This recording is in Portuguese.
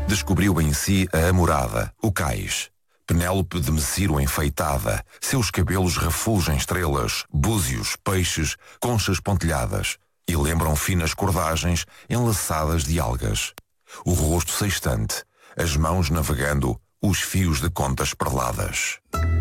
Descobriu em si a amorada, o cais. Penélope de Messiro enfeitada, seus cabelos refulgem estrelas, búzios, peixes, conchas pontilhadas, e lembram finas cordagens enlaçadas de algas. O rosto sextante, as mãos navegando, os fios de contas perladas.